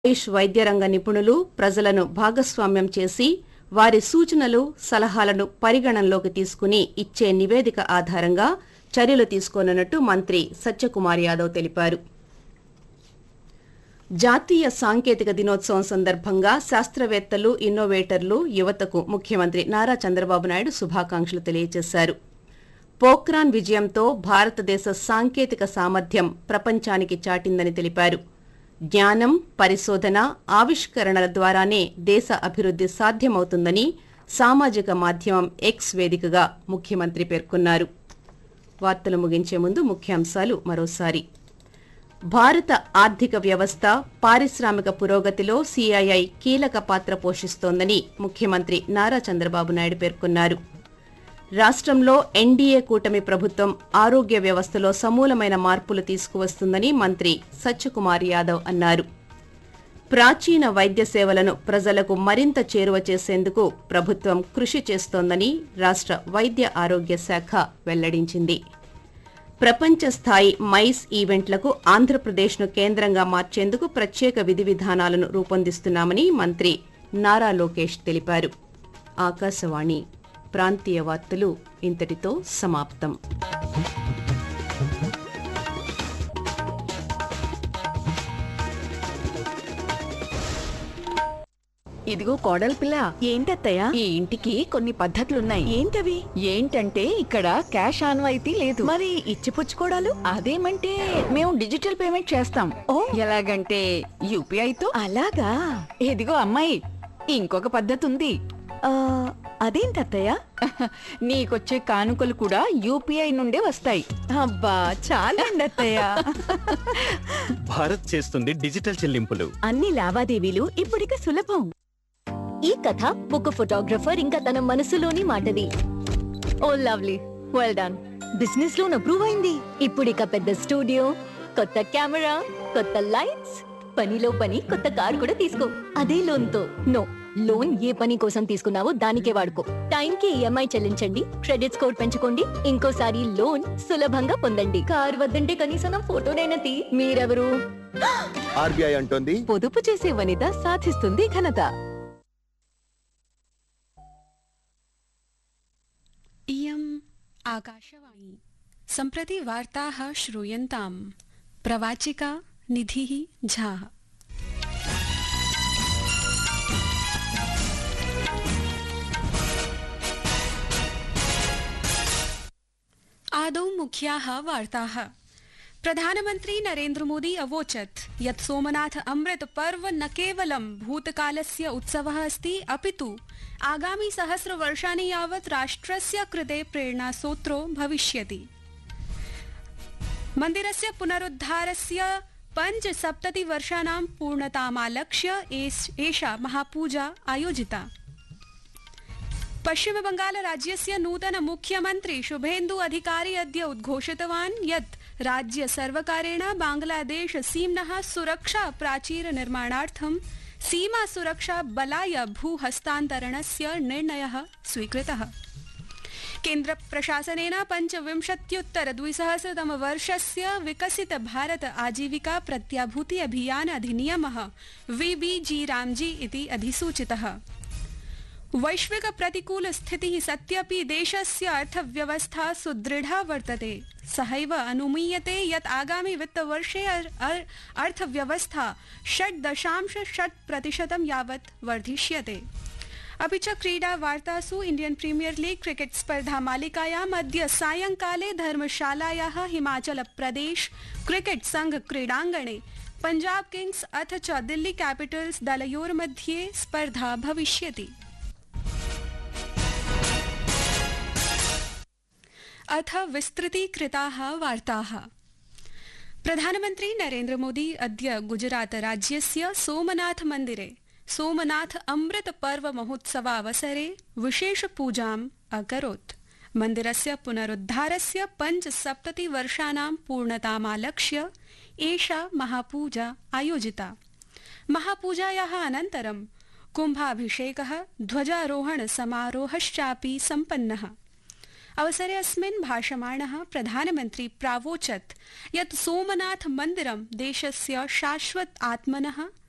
ఆయుష్ వైద్య రంగ నిపుణులు ప్రజలను భాగస్వామ్యం చేసి వారి సూచనలు సలహాలను పరిగణనలోకి తీసుకుని ఇచ్చే నివేదిక ఆధారంగా చర్యలు తీసుకోనున్నట్టు మంత్రి సత్యకుమార్ యాదవ్ తెలిపారు. జాతీయ సాంకేతిక దినోత్సవం సందర్భంగా శాస్త్రవేత్తలు, ఇన్నోవేటర్లు, యువతకు ముఖ్యమంత్రి నారా చంద్రబాబు నాయుడు శుభాకాంక్షలు తెలియజేశారు. పోఖ్రాన్ విజయంతో భారతదేశ సాంకేతిక సామర్థ్యం ప్రపంచానికి చాటిందని తెలిపారు. జ్ఞానం, పరిశోధన, ఆవిష్కరణల ద్వారానే దేశ అభివృద్ధి సాధ్యమవుతుందని సామాజిక మాధ్యమం ఎక్స్ వేదికగా ముఖ్యమంత్రి పేర్కొన్నారు. వార్తలు ముగించే ముందు ముఖ్యాంశాలు మరోసారి. భారత ఆర్థిక వ్యవస్థ, పారిశ్రామిక పురోగతిలో సిఐఐ కీలక పాత్ర పోషిస్తోందని ముఖ్యమంత్రి నారా చంద్రబాబు నాయుడు పేర్కొన్నారు. రాష్ట్రంలో ఎన్డీఏ కూటమి ప్రభుత్వం ఆరోగ్య వ్యవస్థలో సమూలమైన మార్పులు తీసుకువస్తుందని మంత్రి సత్యకుమార్ యాదవ్ అన్నారు. ప్రాచీన వైద్య సేవలను ప్రజలకు మరింత చేరువ చేసేందుకు ప్రభుత్వం కృషి చేస్తోందని రాష్ట్ర వైద్య ఆరోగ్య శాఖ వెల్లడించింది. ప్రపంచ స్థాయి మైస్ ఈవెంట్లకు ఆంధ్రప్రదేశ్ను కేంద్రంగా మార్చేందుకు ప్రత్యేక విధి విధానాలను రూపొందిస్తున్నామని మంత్రి నారా లోకేష్ తెలిపారు. ఆకాశవాణి ప్రాంతీయ వార్తలు ఇంతటితో సమాప్తం. ఇదిగో కోడలి పిల్ల, ఏంటత్తయ్యా? ఈ ఇంటికి కొన్ని పద్ధతులున్నాయి. ఏంటవి? ఏంటంటే ఇక్కడ క్యాష్ ఆన్వాయితీ లేదు. మరి ఇచ్చిపుచ్చుకోడాలు? అదేమంటే మేము డిజిటల్ పేమెంట్ చేస్తాం. ఓ, ఎలాగంటే యూపీఐతో. అలాగా? ఇదిగో అమ్మాయి, ఇంకొక పద్ధతి ఉంది. ఆ, అదేంటత్తయ్యా? నీకొచ్చే కానుకలు కూడా యూపీఐ నుండే వస్తాయి. అబ్బా చాలండి అత్తయ్యా. భారత్ చేస్తుంది డిజిటల్ చెల్లింపులు. అన్ని లావాదేవీలు ఇప్పుడిక సులభం. ఈ కథ ఒక ఫోటోగ్రఫర్ ఇంకా తన మనసులోని మాటది. Oh lovely, well done. Business loan approve అయింది. ఇప్పుడిక పెద్ద స్టూడియో, కొత్త కెమెరా, కొత్త లైట్స్, పనిలో పని కొత్త కార్ కూడా తీసుకో. అదే లోన్ తో. నో, లోన్ ఏ పని కోసం తీసుకున్నావో దానికే వాడుకో. టైం కి ఈఎంఐ చెల్లించండి, క్రెడిట్ స్కోర్ పెంచుకోండి, ఇంకోసారి లోన్ సులభంగా పొందండి. కార్ వద్దంటే కనీసం నా ఫోటోనైనా తీ. మీరెవరు? ఆర్బీఐ అంటోంది, పొదుపు చేసే వనిత సాధిస్తుంది ఘనత. इयम् आकाशवाणी। सम्प्रति वार्ताः श्रूयन्ताम्। प्रवाचिका निधिः झा। आदौ मुख्याः वार्ताः। प्रधानमन्त्री नरेन्द्र मोदी अवोचत् यत् सोमनाथ अमृत पर्व न केवलं भूतकालस्य उत्सवः अस्ति, अपितु आगामि सहस्रवर्षाणि यावत् राष्ट्रस्य कृते प्रेरणास्रोतो भविष्यति। मन्दिरस्य पुनरुद्धारस्य 75 वर्षाणां पूर्णतामालक्ष्य एषा महापूजा आयोजिता। पश्चिमबंगाल राज्यस्य नूतन मुख्यमन्त्री शुभेन्दु अधिकारी अद्य उद्घोषितवान् यत् राज्य सर्वकारेण बांग्लादेश सीम्नः सुरक्षा प्राचीर निर्माणार्थं सीमा सुरक्षा बलाय भूहस्तान्तरणस्य निर्णयः स्वीकृतः। केन्द्र प्रशासनेन 25-2000 वर्षस्य विकसित भारत आजीविका प्रत्याभूति अभियान अधिनियमः VBG रामजी इति अधिसूचितः। वैश्विक प्रतिकूल स्थितिः सत्यपि देशस्य अर्थव्यवस्था सुदृढा वर्तते। सहैव अनुमीयते यत् आगामि वित्तवर्षे अर्थव्यवस्था 6.6% यावत् वर्धिष्यते। अपि च क्रीडा वार्तासु इण्डियन प्रीमियर लीग क्रिकेट स्पर्धा मालिकायाम् अद्य सायंकाले धर्मशालायाः हिमाचल प्रदेश क्रिकेट संघ क्रीडाङ्गणे पंजाब किंग्स अथ च दिल्ली कैपिटल्स दलयोर्मध्ये स्पर्धा भविष्यति। अथ विस्तृतीकृताः वार्ताः। प्रधानमन्त्री नरेन्द्र मोदी अद्य गुजरात राज्यस्य सोमनाथ मन्दिरे सोमनाथ अमृत पर्व महोत्सवावसरे विशेष पूजाम् अकरोत्। मन्दिरस्य पुनरुद्धारस्य 75 वर्षाणां पूर्णतामालक्ष्य एषा महापूजा आयोजिता। महापूजायाः अनन्तरं कुम्भाभिषेकः, ध्वजारोहण समारोहश्चापि सम्पन्नः। अवसरे अस्मिन् भाषमाणः प्रधानमन्त्री प्रावोचत् यत् सोमनाथ मन्दिरं देशस्य शाश्वत आत्मनः